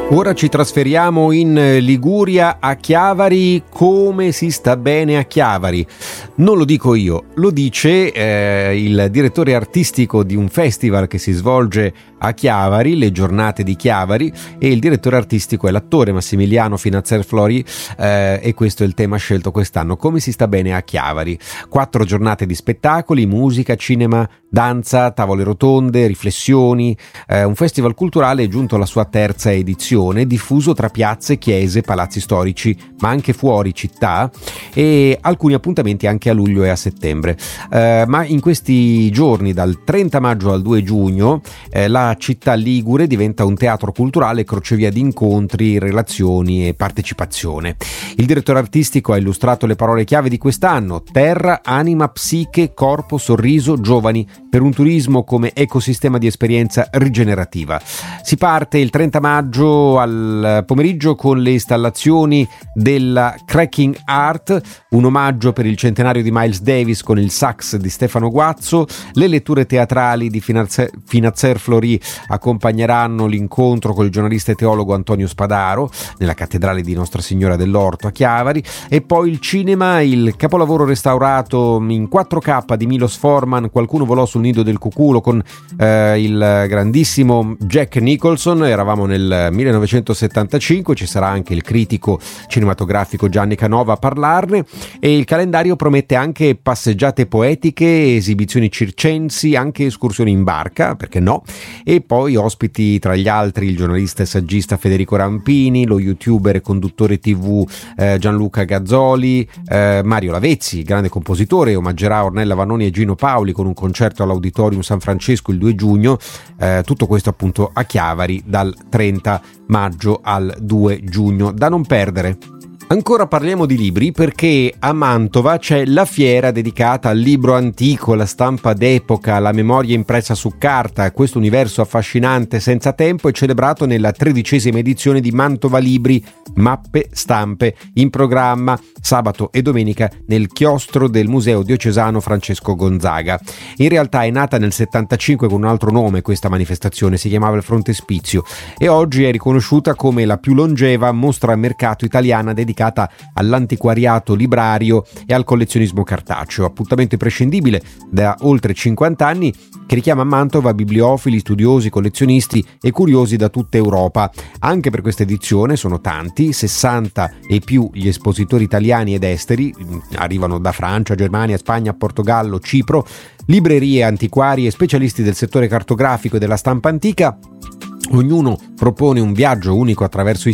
Ora ci trasferiamo in Liguria, a Chiavari. Come si sta bene a Chiavari? Non lo dico io, lo dice il direttore artistico di un festival che si svolge a Chiavari, le giornate di Chiavari, e il direttore artistico è l'attore Massimiliano Finazzer-Flori, e questo è il tema scelto quest'anno: come si sta bene a Chiavari. 4 giornate di spettacoli, musica, cinema, danza, tavole rotonde, riflessioni, un festival culturale giunto alla sua 3ª edizione, diffuso tra piazze, chiese, palazzi storici, ma anche fuori città, e alcuni appuntamenti anche a luglio e a settembre. Ma in questi giorni, dal 30 maggio al 2 giugno, la città ligure diventa un teatro culturale, crocevia di incontri, relazioni e partecipazione. Il direttore artistico ha illustrato le parole chiave di quest'anno: terra, anima, psiche, corpo, sorriso, giovani, per un turismo come ecosistema di esperienza rigenerativa. Si parte il 30 maggio al pomeriggio con le installazioni della Cracking Art, un omaggio per il centenario di Miles Davis con il sax di Stefano Guazzo. Le letture teatrali di Finazzer-Flori accompagneranno l'incontro con il giornalista e teologo Antonio Spadaro nella cattedrale di Nostra Signora dell'Orto a Chiavari, e poi il cinema, il capolavoro restaurato in 4K di Milos Forman, Qualcuno volò sul nido del cuculo, con il grandissimo Jack Nicholson. Eravamo nel 1975, ci sarà anche il critico cinematografico Gianni Canova a parlarne, e il calendario promette anche passeggiate poetiche, esibizioni circensi, anche escursioni in barca, perché no, e poi ospiti tra gli altri il giornalista e saggista Federico Rampini, lo youtuber e conduttore TV Gianluca Gazzoli, Mario Lavezzi, grande compositore, omaggerà Ornella Vanoni e Gino Paoli con un concerto all'Auditorium San Francesco il 2 giugno. Tutto questo appunto a Chiavari dal 30 maggio al 2 giugno, da non perdere. Ancora parliamo di libri, perché a Mantova c'è la fiera dedicata al libro antico, alla stampa d'epoca, alla memoria impressa su carta. Questo universo affascinante senza tempo è celebrato nella 13ª edizione di Mantova Libri, mappe, stampe, in programma sabato e domenica nel chiostro del Museo Diocesano Francesco Gonzaga. In realtà è nata nel 75 con un altro nome questa manifestazione, si chiamava il Frontespizio, e oggi è riconosciuta come la più longeva mostra a mercato italiana dedicata all'antiquariato librario e al collezionismo cartaceo. Appuntamento imprescindibile da oltre 50 anni che richiama a Mantova bibliofili, studiosi, collezionisti e curiosi da tutta Europa. Anche per questa edizione sono tanti, 60 e più gli espositori italiani ed esteri, arrivano da Francia, Germania, Spagna, Portogallo, Cipro, librerie, antiquari e specialisti del settore cartografico e della stampa antica. Ognuno propone un viaggio unico attraverso i